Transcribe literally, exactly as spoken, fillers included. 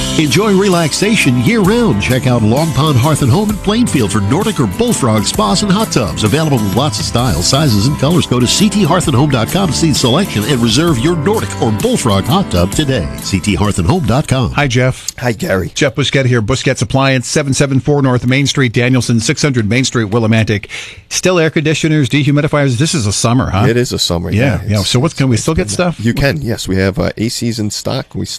Enjoy relaxation year-round. Check out Long Pond Hearth and Home in Plainfield for Nordic or Bullfrog spas and hot tubs. Available in lots of styles, sizes, and colors. Go to c t hearth and home dot com to see the selection and reserve your Nordic or Bullfrog hot tub today. c t hearth and home dot com. Hi, Jeff. Hi, Gary. Jeff Busquette here. Busquette's Appliance, seven seventy-four North Main Street, Danielson, six hundred Main Street, Willimantic. Still air conditioners, dehumidifiers. This is a summer, huh? It is a summer. Yeah, Yeah. yeah. So what can we still get stuff? You can, yes. We have uh, A Cs in stock. We